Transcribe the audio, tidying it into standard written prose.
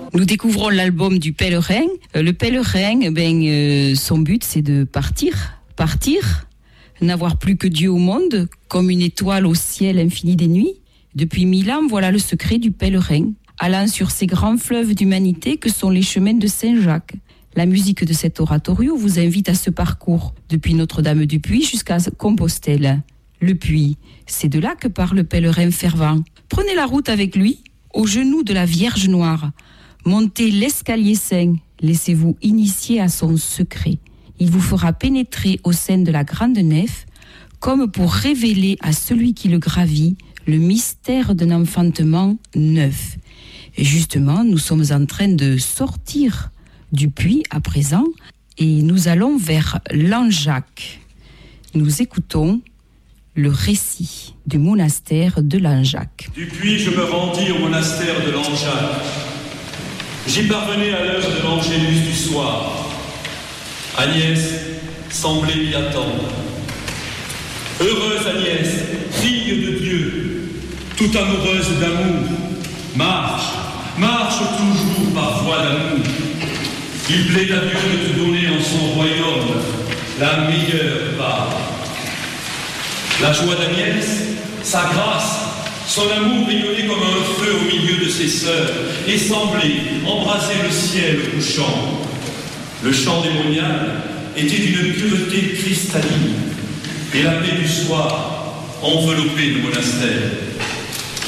Nous découvrons l'album du pèlerin. Le pèlerin, son but c'est de partir, n'avoir plus que Dieu au monde, comme une étoile au ciel infini des nuits. Depuis 1000 ans, voilà le secret du pèlerin, allant sur ces grands fleuves d'humanité que sont les chemins de Saint-Jacques. La musique de cet oratorio vous invite à ce parcours, depuis Notre-Dame-du-Puy jusqu'à Compostelle. Le Puy, c'est de là que part le pèlerin fervent. Prenez la route avec lui, aux genoux de la Vierge Noire. Montez l'escalier saint, laissez-vous initier à son secret. Il vous fera pénétrer au sein de la grande nef, comme pour révéler à celui qui le gravit le mystère d'un enfantement neuf. Et justement, nous sommes en train de sortir du puits à présent et nous allons vers Langeac. Nous écoutons le récit du monastère de Langeac. Du puits, je me rendis au monastère de Langeac. J'y parvenais à l'heure de l'angélus du soir. Agnès semblait m'y attendre. Heureuse Agnès, fille de Dieu, toute amoureuse d'amour, marche toujours par voie d'amour. Il plaît à Dieu de te donner en son royaume la meilleure part. La joie d'Agnès, sa grâce, son amour rayonnait comme un feu au milieu de ses sœurs et semblait embraser le ciel couchant. Le chant démonial était d'une pureté cristalline et la paix du soir enveloppait le monastère.